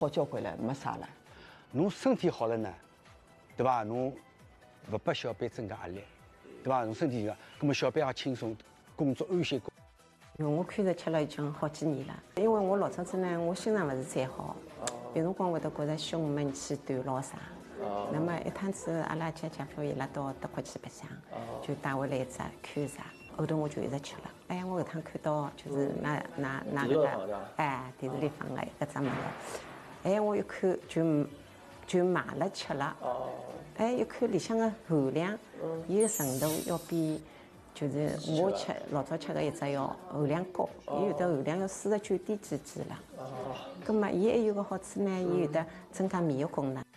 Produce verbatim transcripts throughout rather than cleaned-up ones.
好交关了，没啥了。侬身体好了呢，对吧？侬不拨小辈增加压力，对吧？侬身体个，那么小辈也轻松，工作安心。 因为我看着吃了已经好几年了，因为我老早子呢，我心脏勿是太好，有辰光会得觉着胸闷气短咾啥。那么一趟子阿拉姐姐夫伊拉到德国去白相，就带回来一只看啥，后头我就一直吃了。哎，我搿趟看到就是那那那个哎电视里放个一个只物事，哎我一看就就买了吃了。哎一看里向个含量，伊个程度要比就是我吃老早吃个一只要含量高，伊有的含量要四十九点几几了。葛末伊还有个好处呢，伊有的增加免疫功能。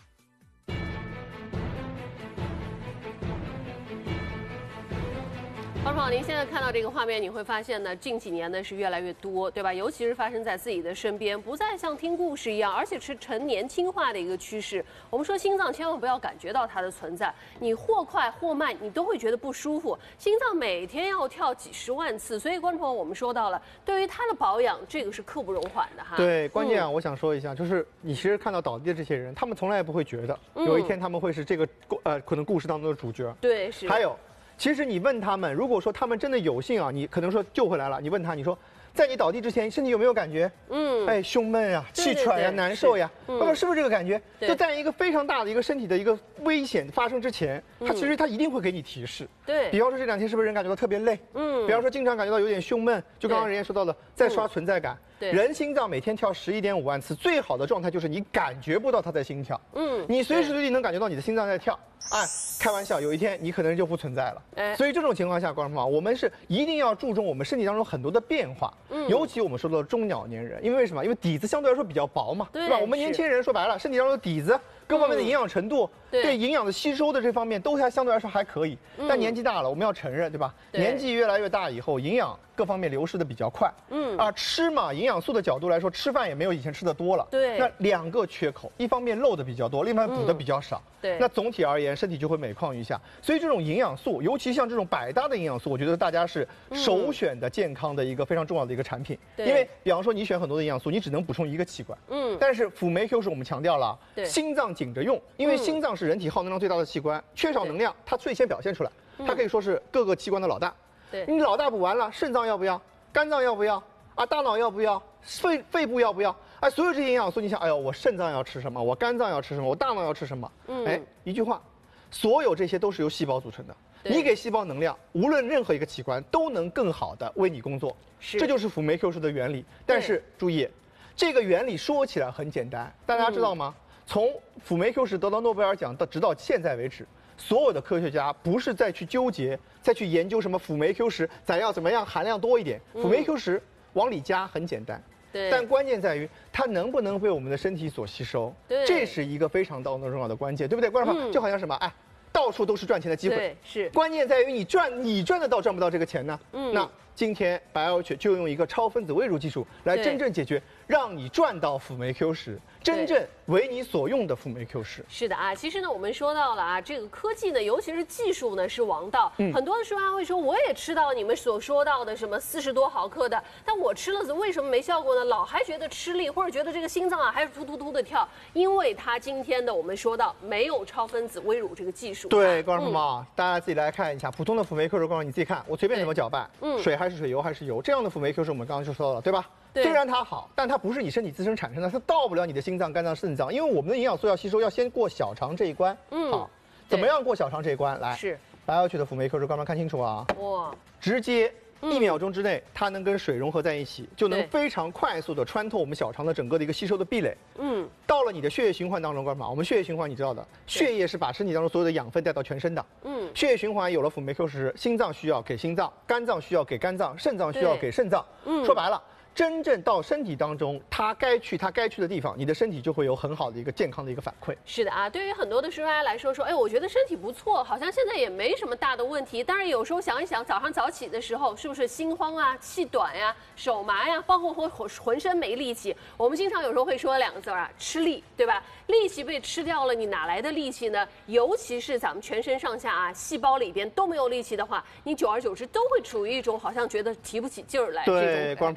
观众朋友，您现在看到这个画面，你会发现呢，近几年呢是越来越多，对吧？尤其是发生在自己的身边，不再像听故事一样，而且是呈年轻化的一个趋势。我们说心脏千万不要感觉到它的存在，你或快或慢，你都会觉得不舒服。心脏每天要跳几十万次，所以观众朋友，我们说到了，对于它的保养，这个是刻不容缓的哈。 对，关键啊，我想说一下，就是你其实看到倒地的这些人，他们从来也不会觉得有一天他们会是这个呃可能故事当中的主角。 对，是。 还有。其实你问他们，如果说他们真的有幸啊，你可能说救回来了，你问他，你说，在你倒地之前，身体有没有感觉？嗯，哎，胸闷呀、气喘呀、难受呀，那么是不是这个感觉？就在一个非常大的一个身体的一个危险发生之前，他其实他一定会给你提示。 对， 比方说这两天是不是人感觉到特别累？嗯，比方说经常感觉到有点胸闷，就刚刚人家说到的，在刷存在感。 对， 人心脏每天跳十一点五万次，最好的状态就是你感觉不到它在心跳。嗯，你随时随地能感觉到你的心脏在跳。哎，开玩笑，有一天你可能就不存在了。哎，所以这种情况下，观众朋友，我们是一定要注重我们身体当中很多的变化。嗯，尤其我们说到中老年人，因为为什么？因为底子相对来说比较薄嘛，对吧？我们年轻人说白了，身体当中的底子。各方面的营养程度，嗯、对营养的吸收的这方面都还相对来说还可以，嗯、但年纪大了，我们要承认，对吧？对年纪越来越大以后，营养各方面流失的比较快。嗯啊，吃嘛，营养素的角度来说，吃饭也没有以前吃的多了。对，那两个缺口，一方面漏的比较多，另外补的比较少。嗯、对，那总体而言，身体就会每况愈下。所以这种营养素，尤其像这种百搭的营养素，我觉得大家是首选的健康的一个非常重要的一个产品。对、嗯，因为比方说你选很多的营养素，你只能补充一个器官。嗯，但是辅酶 Q 是我们强调了，对，心脏紧着用，因为心脏是人体耗能量最大的器官，缺少能量，它最先表现出来，它可以说是各个器官的老大。对，你老大补完了，肾脏要不要？肝脏要不要？啊，大脑要不要？肺肺部要不要？哎，所有这些营养素，你想，哎呦，我肾脏要吃什么？我肝脏要吃什么？我大脑要吃什么？嗯，哎，一句话，所有这些都是由细胞组成的。你给细胞能量，无论任何一个器官都能更好的为你工作。是，这就是辅酶 Q 十的原理。但是注意，这个原理说起来很简单，大家知道吗？嗯，从辅酶 Q 十得到诺贝尔奖到直到现在为止，所有的科学家不是再去纠结、再去研究什么辅酶 Q 十咱要怎么样含量多一点，辅酶 Q 十往里加很简单，对，但关键在于它能不能被我们的身体所吸收，对，这是一个非常当中重要的关键，对不对？观众朋友，就好像什么，哎，到处都是赚钱的机会， 对，是， 关键在于你赚，你赚得到赚不到这个钱呢？嗯，那今天白奥雪就用一个超分子微乳技术来真正解决，让你赚到辅酶 Q 十。真正为你所用的辅酶 Q 十。 是的啊，其实呢，我们说到了啊，这个科技呢，尤其是技术呢是王道。嗯，很多的时候还会说，我也吃到你们所说到的什么四十多毫克的，但我吃了为什么没效果呢？老还觉得吃力，或者觉得这个心脏啊还是突突突的跳，因为它今天的我们说到没有超分子微乳这个技术。 对，观众朋友啊，大家自己来看一下，普通的辅酶 Q 十，观众你自己看，我随便怎么搅拌，嗯，水还是水，油还是油，这样的辅酶 Q 十我们刚刚就说到了，对吧？虽然它好，但它不是你身体自身产生的，它到不了你的心脏、肝脏、肾脏，因为我们的营养素要吸收，要先过小肠这一关。嗯，好，怎么样过小肠这一关？来，是白奥雪的辅酶 Q 十，观众看清楚啊！哇，直接一秒钟之内，它能跟水融合在一起，就能非常快速的穿透我们小肠的整个的一个吸收的壁垒。嗯，到了你的血液循环当中，观众，我们血液循环你知道的，血液是把身体当中所有的养分带到全身的。嗯，血液循环有了辅酶 Q 十，心脏需要给心脏，肝脏需要给肝脏，肾脏需要给肾脏。嗯，说白了。真正到身体当中，它该去它该去的地方，你的身体就会有很好的一个健康的一个反馈。 是的啊，对于很多的叔叔阿姨来说，说，哎，我觉得身体不错，好像现在也没什么大的问题。但是有时候想一想，早上早起的时候，是不是心慌啊、气短呀、啊、手麻呀、啊，包括浑浑身没力气？我们经常有时候会说两个字啊，吃力，对吧？力气被吃掉了，你哪来的力气呢？尤其是咱们全身上下啊，细胞里边都没有力气的话，你久而久之都会处于一种好像觉得提不起劲儿来这种感觉。 对，观众朋友，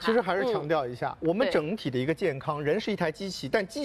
它。 其实还是强调一下，我们对整体的一个健康，人是一台机器，但机